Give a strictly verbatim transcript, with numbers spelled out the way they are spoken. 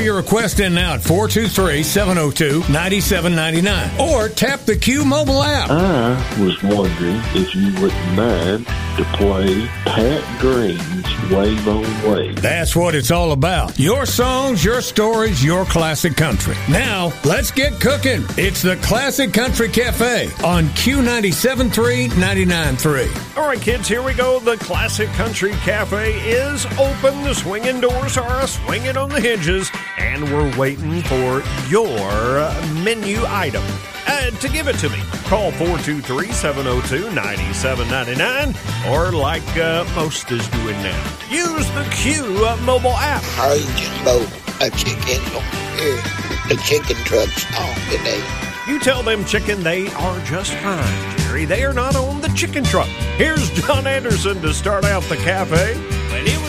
your request in now at four two three, seven oh two, nine seven nine nine or tap the Q mobile app. I was wondering if you wouldn't mind to play Pat Green's Wave on Wave. That's what it's all about. Your songs, your stories, your classic country. Now, let's get cooking. It's the Classic Country Cafe on Q ninety-seven point three, ninety-nine point three. All right, kids, here we go. The Classic Country Cafe is open. The swinging doors are swinging on the hinges, and we're waiting for your menu item. Uh, to give it to me, call four two three, seven oh two, nine seven nine nine, or like uh, most is doing now, use the Q uh, mobile app. I just love a chicken. The chicken truck's on today. You tell them chicken they are just fine, Jerry. They are not on the chicken truck. Here's John Anderson to start out the cafe. When it was